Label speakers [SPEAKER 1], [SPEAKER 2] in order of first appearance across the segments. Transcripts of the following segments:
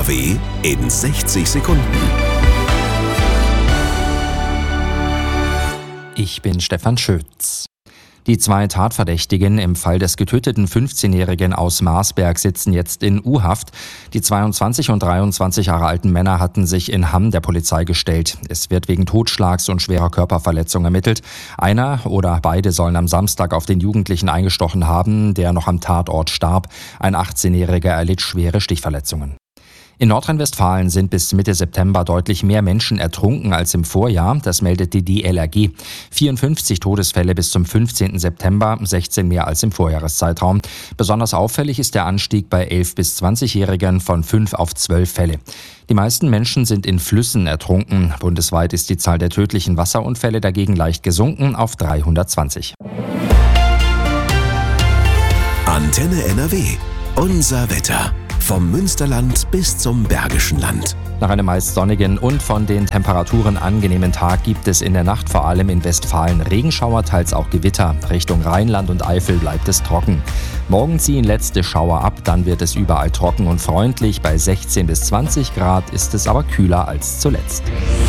[SPEAKER 1] NRW in 60 Sekunden.
[SPEAKER 2] Ich bin Stefan Schütz. Die 2 Tatverdächtigen im Fall des getöteten 15-Jährigen aus Marsberg sitzen jetzt in U-Haft. Die 22 und 23 Jahre alten Männer hatten sich in Hamm der Polizei gestellt. Es wird wegen Totschlags und schwerer Körperverletzung ermittelt. Einer oder beide sollen am Samstag auf den Jugendlichen eingestochen haben, der noch am Tatort starb. Ein 18-Jähriger erlitt schwere Stichverletzungen. In Nordrhein-Westfalen sind bis Mitte September deutlich mehr Menschen ertrunken als im Vorjahr. Das meldet die DLRG. 54 Todesfälle bis zum 15. September, 16 mehr als im Vorjahreszeitraum. Besonders auffällig ist der Anstieg bei 11- bis 20-Jährigen von 5 auf 12 Fälle. Die meisten Menschen sind in Flüssen ertrunken. Bundesweit ist die Zahl der tödlichen Wasserunfälle dagegen leicht gesunken auf 320.
[SPEAKER 1] Antenne NRW. Unser Wetter. Vom Münsterland bis zum Bergischen Land.
[SPEAKER 2] Nach einem meist sonnigen und von den Temperaturen angenehmen Tag gibt es in der Nacht vor allem in Westfalen Regenschauer, teils auch Gewitter. Richtung Rheinland und Eifel bleibt es trocken. Morgen ziehen letzte Schauer ab, dann wird es überall trocken und freundlich. Bei 16 bis 20 Grad ist es aber kühler als zuletzt.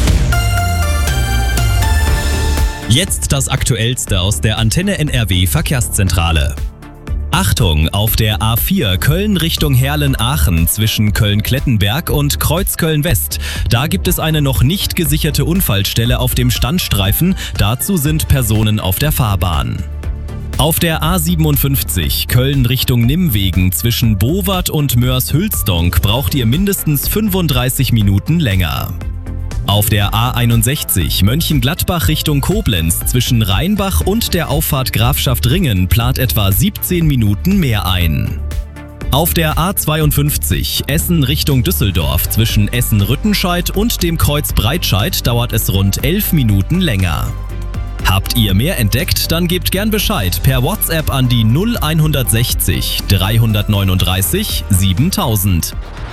[SPEAKER 3] Jetzt das Aktuellste aus der Antenne NRW Verkehrszentrale. Achtung, auf der A4 Köln Richtung Herlen-Aachen zwischen Köln-Klettenberg und Kreuzköln-West. Da gibt es eine noch nicht gesicherte Unfallstelle auf dem Standstreifen. Dazu sind Personen auf der Fahrbahn. Auf der A57 Köln Richtung Nimwegen zwischen Bowart und Moers-Hülsdonk braucht ihr mindestens 35 Minuten länger. Auf der A61 Mönchengladbach Richtung Koblenz zwischen Rheinbach und der Auffahrt Grafschaft Ringen plant etwa 17 Minuten mehr ein. Auf der A52 Essen Richtung Düsseldorf zwischen Essen-Rüttenscheid und dem Kreuz Breitscheid dauert es rund 11 Minuten länger. Habt ihr mehr entdeckt? Dann gebt gern Bescheid per WhatsApp an die 0160 339 7000.